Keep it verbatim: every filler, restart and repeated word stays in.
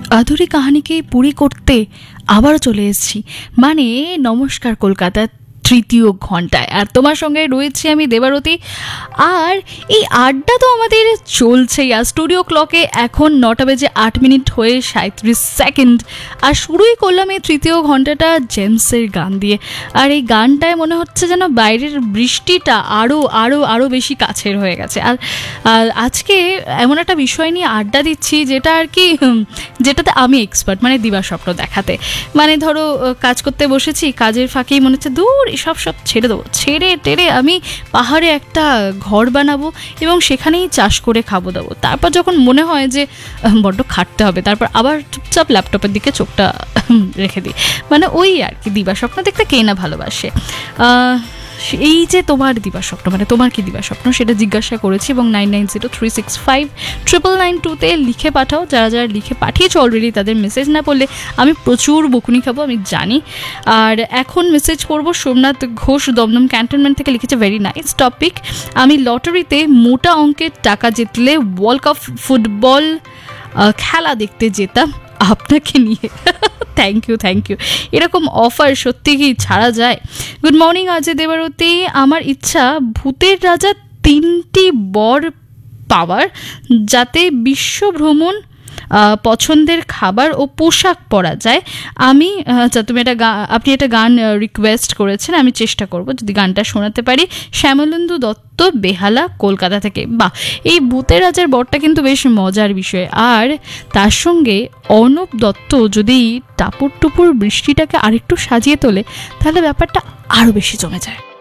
আধুরি কাহিনীকে পুরি করতে আবার চলে এসেছি, মানে নমস্কার কলকাতা তৃতীয় ঘন্টায়। আর তোমার সঙ্গে রয়েছি আমি দেবারতী। আর এই আড্ডা তো আমাদের চলছেই। আর স্টুডিও ক্লকে এখন নটা বেজে আট মিনিট হয়ে সাঁত্রিশ সেকেন্ড। আর শুরুই করলাম এই তৃতীয় ঘন্টাটা জেমসের গান দিয়ে। আর এই গানটায় মনে হচ্ছে যেন বাইরের বৃষ্টিটা আরও আরও আরও বেশি কাছের হয়ে গেছে। আর আজকে এমন একটা বিষয় নিয়ে আড্ডা দিচ্ছি যেটা আর কি, যেটাতে আমি এক্সপার্ট, মানে দিবাস্বপ্ন দেখাতে। মানে ধরো কাজ করতে বসেছি, কাজের ফাঁকেই মনে হচ্ছে দূর এসব সব ছেড়ে দেবো, ছেড়ে টেড়ে আমি পাহাড়ে একটা ঘর বানাবো এবং সেখানেই চাষ করে খাবো দাবো। তারপর যখন মনে হয় যে বড্ড খাটতে হবে, তারপর আবার চুপচাপ ল্যাপটপের দিকে চোখটা রেখে দিই। মানে ওই আর কি, দিবাস্বপ্ন দেখতে কে না ভালোবাসে। এই যে তোমার দিবাস্বপ্ন, মানে তোমার কি দিবাস্বপ্ন সেটা জিজ্ঞাসা করেছি এবং nine nine zero three six five triple nine টুতে লিখে পাঠাও। যারা যারা লিখে পাঠিয়েছো অলরেডি তাদের মেসেজ না পড়লে আমি প্রচুর বকুনি খাবো, আমি জানি। আর এখন মেসেজ পড়বো সোমনাথ ঘোষ দমদম ক্যান্টনমেন্ট থেকে, লিখেছে ভেরি নাইস টপিক। আমি লটারিতে মোটা অঙ্কের টাকা জিতলে ওয়ার্ল্ড কাপ ফুটবল খেলা দেখতে যেতাম আপনাকে নিয়ে। থ্যাংক ইউ থ্যাংক ইউ এরকম অফার সত্যি কি ছাড়া যায়? Good morning Ajay Debarati. আমার ইচ্ছা ভূতের রাজা তিনটি বর পাওয়ার, যাতে বিশ্ব ভ্রমণ, পছন্দের খাবার ও পোশাক পরা যায়। আমি আচ্ছা তুমি একটা গান, আপনি একটা গান রিকোয়েস্ট করেছেন, আমি চেষ্টা করব যদি গানটা শোনাতে পারি। শ্যামলেন্দু দত্ত, বেহালা, কলকাতা থেকে। বাহ, এই ভূতের রাজার বরটা কিন্তু বেশ মজার বিষয়। আর তার সঙ্গে অর্ণব দত্ত যদি টাপুর টুপুর বৃষ্টিটাকে আরেকটু সাজিয়ে তোলে তাহলে ব্যাপারটা আরও বেশি জমে যায়।